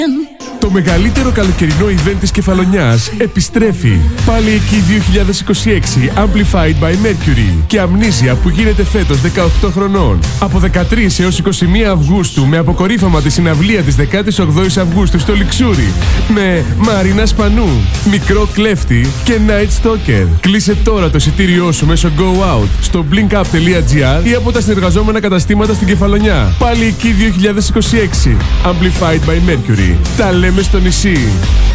Το μεγαλύτερο καλοκαιρινό event της Κεφαλονιάς επιστρέφει. Πάλι εκεί 2026 Amplified by Mercury και Αμνήσια που γίνεται φέτος 18 χρονών. Από 13 έως 21 Αυγούστου με αποκορύφωμα τη συναυλία της 18ης Αυγούστου στο Λιξούρι με Μαρίνα Σπανού, Μικρό Κλέφτη και Night Stalker. Κλείσε τώρα το εισιτήριό σου μέσω Go Out στο blinkup.gr ή από τα συνεργαζόμενα καταστήματα στην Κεφαλονιά. Πάλι εκεί 2026 Amplified by Mercury. Τα λέμε στο νησί.